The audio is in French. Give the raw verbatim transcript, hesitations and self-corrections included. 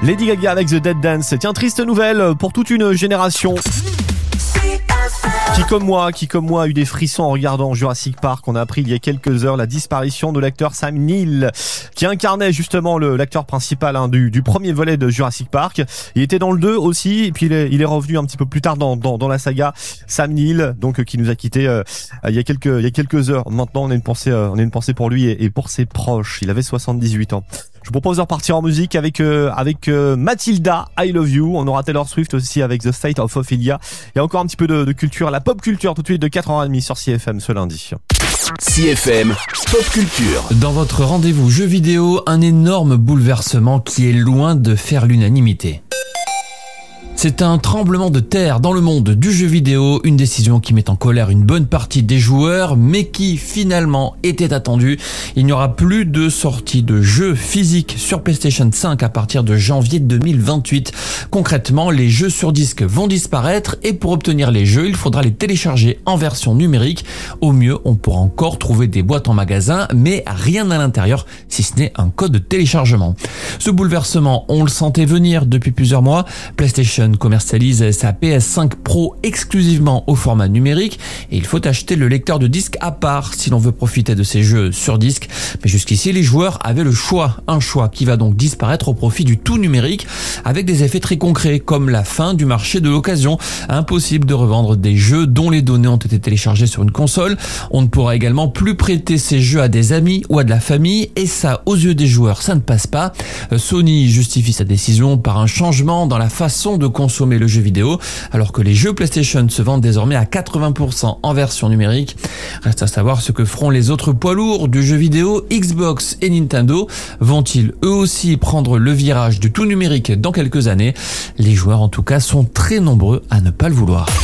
Lady Gaga avec The Dead Dance. Tiens, triste nouvelle pour toute une génération. Qui comme moi, qui comme moi a eu des frissons en regardant Jurassic Park. On a appris il y a quelques heures la disparition de l'acteur Sam Neill, qui incarnait justement le, l'acteur principal hein, du, du premier volet de Jurassic Park. Il était dans le deux aussi, et puis il est, il est revenu un petit peu plus tard dans, dans, dans la saga. Sam Neill, donc qui nous a quitté euh, il y a quelques il y a quelques heures. Maintenant, on a une pensée, euh, on a une pensée pour lui et, et pour ses proches. Il avait soixante-dix-huit ans. Je vous propose de repartir en musique avec euh, avec euh, Mathilda, I Love You. On aura Taylor Swift aussi avec The State of Ophelia. Il y a encore un petit peu de, de culture, la pop culture tout de suite de quatre heures trente sur C F M ce lundi. C F M Pop Culture. Dans votre rendez-vous jeux vidéo, un énorme bouleversement qui est loin de faire l'unanimité. C'est un tremblement de terre dans le monde du jeu vidéo, une décision qui met en colère une bonne partie des joueurs, mais qui finalement était attendue. Il n'y aura plus de sortie de jeux physiques sur PlayStation cinq à partir de janvier deux mille vingt-huit. Concrètement, les jeux sur disque vont disparaître et pour obtenir les jeux, il faudra les télécharger en version numérique. Au mieux, on pourra encore trouver des boîtes en magasin, mais rien à l'intérieur, si ce n'est un code de téléchargement. Ce bouleversement, on le sentait venir depuis plusieurs mois. PlayStation commercialise sa P S cinq Pro exclusivement au format numérique et il faut acheter le lecteur de disque à part si l'on veut profiter de ces jeux sur disque. Mais jusqu'ici, les joueurs avaient le choix, un choix qui va donc disparaître au profit du tout numérique avec des effets très concrets comme la fin du marché de l'occasion. Impossible de revendre des jeux dont les données ont été téléchargées sur une console. On ne pourra également plus prêter ces jeux à des amis ou à de la famille et ça, aux yeux des joueurs, ça ne passe pas. Sony justifie sa décision par un changement dans la façon de consommer le jeu vidéo, alors que les jeux PlayStation se vendent désormais à quatre-vingts pour cent en version numérique. Reste à savoir ce que feront les autres poids lourds du jeu vidéo, Xbox et Nintendo. Vont-ils eux aussi prendre le virage du tout numérique dans quelques années? Les joueurs en tout cas sont très nombreux à ne pas le vouloir.